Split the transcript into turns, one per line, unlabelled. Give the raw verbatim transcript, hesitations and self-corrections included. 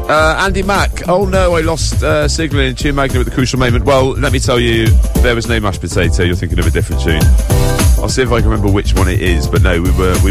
Uh, Andy Mack. Oh no, I lost uh, signalling in Tune Magnum at the crucial moment. Well, let me tell you, there was no mashed potato. You're thinking of a different tune. I'll see if I can remember which one it is, but no, we were... We